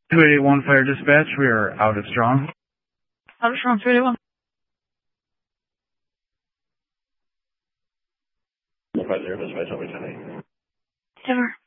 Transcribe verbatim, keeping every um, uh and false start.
two eight eight one Fire Dispatch, we are out of Strong. Out of Strong, two eight eight one. one five zero, Dispatch, over ten eight. Never.